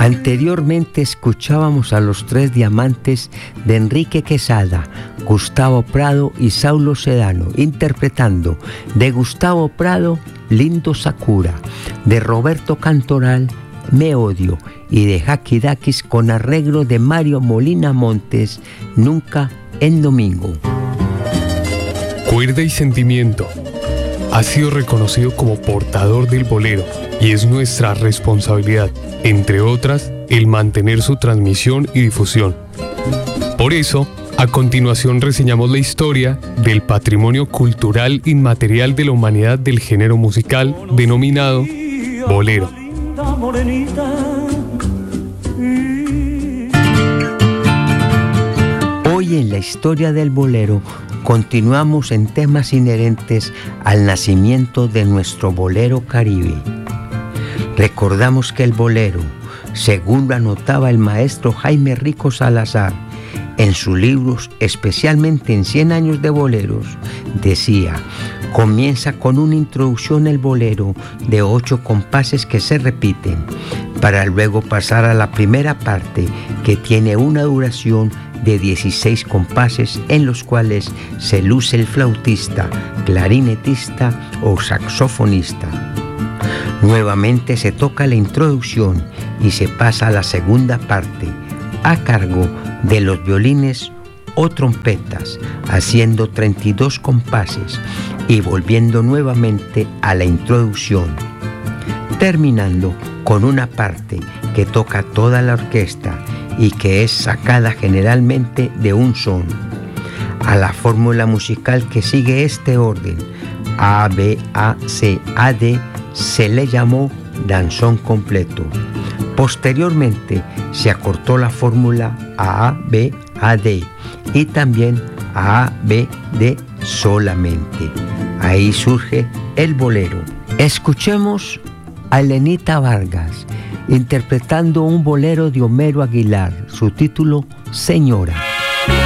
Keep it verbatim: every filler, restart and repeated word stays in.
Anteriormente escuchábamos a Los Tres Diamantes de Enrique Quesada, Gustavo Prado y Saulo Sedano, interpretando de Gustavo Prado, Lindo Sakura, de Roberto Cantoral, Me Odio, y de Hakidakis con arreglo de Mario Molina Montes, Nunca en Domingo. Cuerda y Sentimiento ha sido reconocido como portador del bolero y es nuestra responsabilidad, entre otras, el mantener su transmisión y difusión. Por eso, a continuación reseñamos la historia del patrimonio cultural inmaterial de la humanidad del género musical denominado bolero. Hoy en la historia del bolero continuamos en temas inherentes al nacimiento de nuestro bolero caribe. Recordamos que el bolero, según lo anotaba el maestro Jaime Rico Salazar en sus libros, especialmente en Cien años de boleros, decía: comienza con una introducción al bolero de ocho compases que se repiten, para luego pasar a la primera parte, que tiene una duración de dieciséis compases, en los cuales se luce el flautista, clarinetista o saxofonista. Nuevamente se toca la introducción y se pasa a la segunda parte, a cargo de los violines o trompetas, haciendo treinta y dos compases y volviendo nuevamente a la introducción, terminando con una parte que toca toda la orquesta y que es sacada generalmente de un son. A la fórmula musical que sigue este orden, A, B, A, C, A, D, se le llamó danzón completo. Posteriormente se acortó la fórmula A, B, A, D y también A, B, D solamente. Ahí surge el bolero. Escuchemos a Elenita Vargas interpretando un bolero de Homero Aguilar, su título Señora.